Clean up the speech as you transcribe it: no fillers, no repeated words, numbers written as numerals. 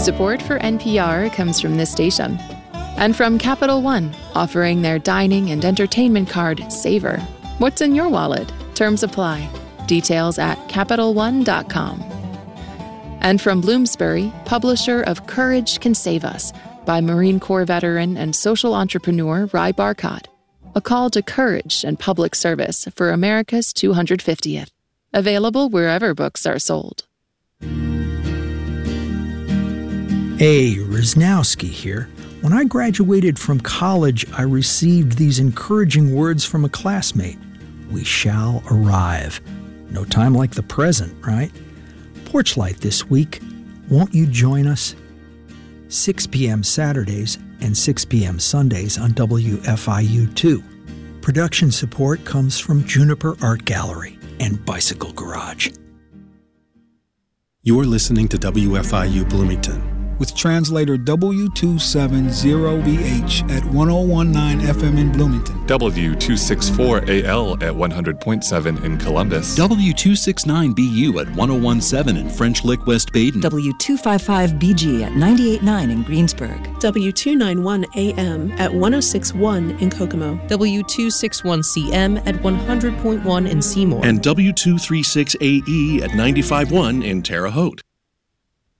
Support for NPR comes from this station. And from Capital One, offering their dining and entertainment card, Savor. What's in your wallet? Terms apply. Details at CapitalOne.com. And from Bloomsbury, publisher of Courage Can Save Us by Marine Corps veteran and social entrepreneur Ry Barcott. A call to courage and public service for America's 250th. Available wherever books are sold. Hey, Rizhnowsky here. When I graduated from college, I received these encouraging words from a classmate. We shall arrive. No time like the present, right? Porchlight this week. Won't you join us? 6 p.m. Saturdays and 6 p.m. Sundays on WFIU2. Production support comes from Juniper Art Gallery and Bicycle Garage. You're listening to WFIU Bloomington, with translator W270BH at 1019 FM in Bloomington, W264AL at 100.7 in Columbus, W269BU at 1017 in French Lick, West Baden, W255BG at 98.9 in Greensburg, W291AM at 106.1 in Kokomo, W261CM at 100.1 in Seymour, and W236AE at 95.1 in Terre Haute.